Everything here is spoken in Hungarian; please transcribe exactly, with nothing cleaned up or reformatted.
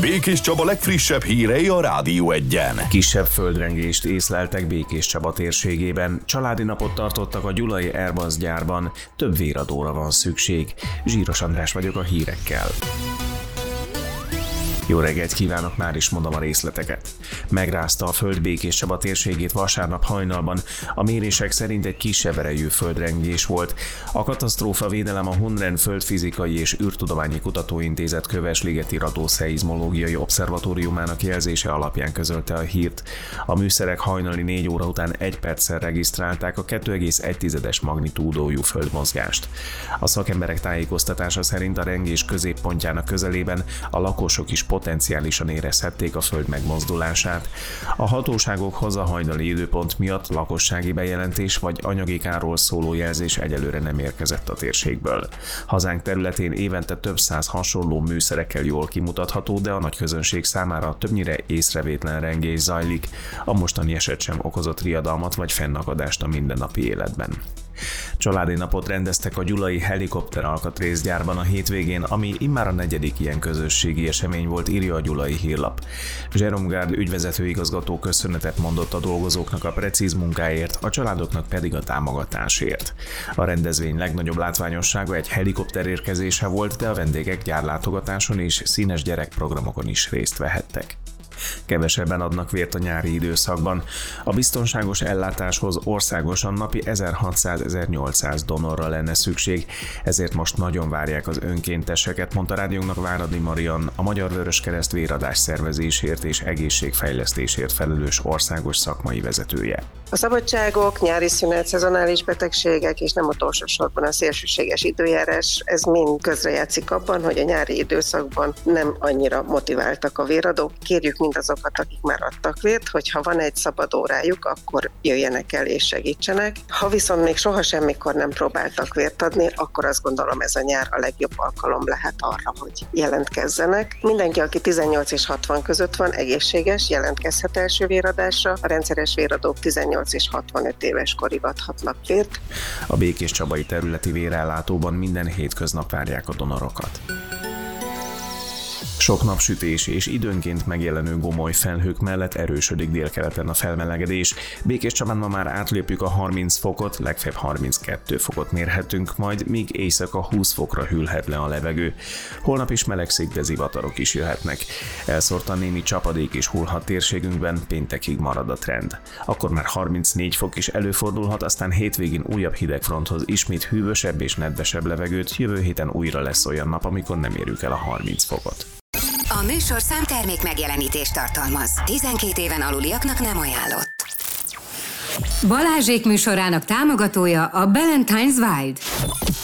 Békés Csaba legfrissebb hírei a Rádió Egyen. Kisebb földrengést észleltek Békés Csaba térségében. Családi napot tartottak a gyulai Airbus gyárban. Több véradóra van szükség. Zsíros András vagyok a hírekkel. Jó reggelt kívánok, már is mondom a részleteket. Megrázta a föld Békés Csaba térségét vasárnap hajnalban. A mérések szerint egy kisebb erejű földrengés volt. A katasztrófavédelem a Hundren Földfizikai és űrtudományi kutatóintézet Kövesligeti Radioszeizmológiai Obszervatóriumának jelzése alapján közölte a hírt. A műszerek hajnali négy óra után egy perccel regisztrálták a kettő egész egy magnitúdójú földmozgást. A szakemberek tájékoztatása szerint a rengés középpontjának közelében a lakosok is potenciálisan érezhették a föld megmozdulását. A hatóságokhoz a hajnali időpont miatt lakossági bejelentés vagy anyagi kárról szóló jelzés egyelőre nem érkezett a térségből. Hazánk területén évente több száz hasonló műszerekkel jól kimutatható, de a nagy közönség számára többnyire észrevétlen rengés zajlik. A mostani eset sem okozott riadalmat vagy fennakadást a mindennapi életben. Családi napot rendeztek a gyulai helikopter alkatrészgyárban a hétvégén, ami immár a negyedik ilyen közösségi esemény volt, írja a Gyulai Hírlap. Jerome Gard ügyvezető igazgató köszönetet mondott a dolgozóknak a precíz munkáért, a családoknak pedig a támogatásért. A rendezvény legnagyobb látványossága egy helikopter érkezése volt, de a vendégek gyárlátogatáson és színes gyerekprogramokon is részt vehettek. Kevesebben adnak vért a nyári időszakban. A biztonságos ellátáshoz országosan napi ezerhatszáz-ezernyolcszáz donorra lenne szükség, ezért most nagyon várják az önkénteseket, mondta rádiónknak Váradi Marian, a Magyar Vöröskereszt véradás szervezésért és egészségfejlesztésért felelős országos szakmai vezetője. A szabadságok, nyári szünet, szezonális betegségek és nem utolsó sorban a szélsőséges időjárás, ez mind közrejátszik abban, hogy a nyári időszakban nem annyira motiváltak a véradók. Kérjük mindazokat, akik már adtak vért, hogy ha van egy szabad órájuk, akkor jöjjenek el és segítsenek. Ha viszont még soha semmikor nem próbáltak vért adni, akkor azt gondolom, ez a nyár a legjobb alkalom lehet arra, hogy jelentkezzenek. Mindenki, aki tizennyolc és hatvan között van, egészséges, jelentkezhet első véradásra. A rendszeres véradók tizennyolc és hatvanöt éves korig adhatnak vért. A Békés Csabai területi vérellátóban minden hétköznap várják a donorokat. Sok napsütés és időnként megjelenő gomoly felhők mellett erősödik délkeleten a felmelegedés. Békés Csabán ma már átlépjük a harminc fokot, legfeljebb harminckettő fokot mérhetünk, majd míg éjszaka húsz fokra hűlhet le a levegő. Holnap is melegszik, de zivatarok is jöhetnek. Elszórtan némi csapadék is hullhat térségünkben, péntekig marad a trend. Akkor már harmincnégy fok is előfordulhat, aztán hétvégén újabb hidegfronthoz ismét hűvösebb és nedvesebb levegőt, jövő héten újra lesz olyan nap, amikor nem érjük el a harminc fokot. A műsorszám termék megjelenítést tartalmaz. tizenkét éven aluliaknak nem ajánlott. Balázsék műsorának támogatója a Ballantine's Wild.